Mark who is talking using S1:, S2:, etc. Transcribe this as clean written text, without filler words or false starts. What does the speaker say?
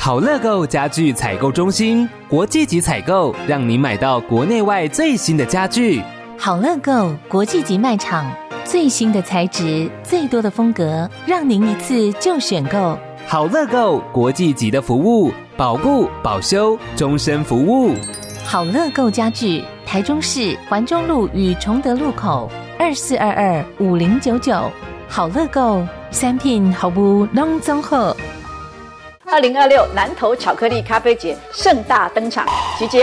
S1: 好乐购家具采购中心，国际级采购，让您买到国内外最新的家具。
S2: 好乐购国际级卖场，最新的材质，最多的风格，让您一次就选购。
S1: 好乐购国际级的服务，保固、保修、终身服务。
S2: 好乐购家具，台中市环中路与崇德路口24225099。好乐购产品服务拢综合。
S3: 2026南投巧克力咖啡节盛大登场，集结